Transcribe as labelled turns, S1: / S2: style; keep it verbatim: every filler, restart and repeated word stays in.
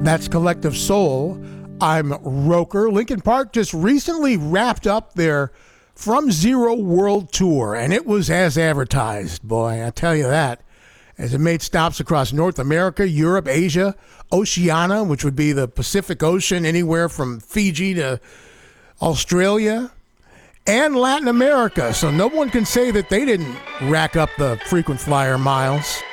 S1: That's Collective Soul. I'm Roker. Linkin Park just recently wrapped up their From Zero World Tour, and it was as advertised, boy, I tell you that. As it made stops across North America, Europe, Asia, Oceania, which would be the Pacific Ocean, anywhere from Fiji to Australia, and Latin America. So no one can say that they didn't rack up the frequent flyer miles.